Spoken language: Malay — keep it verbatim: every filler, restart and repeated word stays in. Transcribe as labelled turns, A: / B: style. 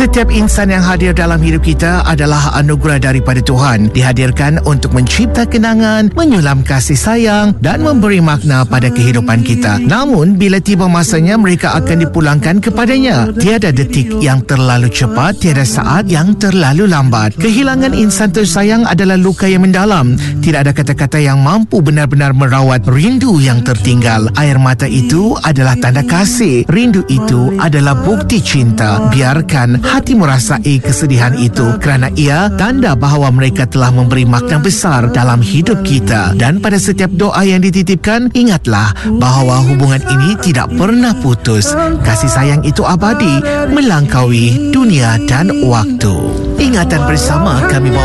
A: Setiap insan yang hadir dalam hidup kita adalah anugerah daripada Tuhan. Dihadirkan untuk mencipta kenangan, menyulam kasih sayang dan memberi makna pada kehidupan kita. Namun, bila tiba masanya, mereka akan dipulangkan kepadanya. Tiada detik yang terlalu cepat, tiada saat yang terlalu lambat. Kehilangan insan tersayang adalah luka yang mendalam. Tidak ada kata-kata yang mampu benar-benar merawat rindu yang tertinggal. Air mata itu adalah tanda kasih. Rindu itu adalah bukti cinta. Biarkan hati merasai kesedihan itu, kerana ia tanda bahawa mereka telah memberi makna besar dalam hidup kita. Dan pada setiap doa yang dititipkan, ingatlah bahawa hubungan ini tidak pernah putus. Kasih sayang itu abadi, melangkaui dunia dan waktu. Ingatan bersama kami bawa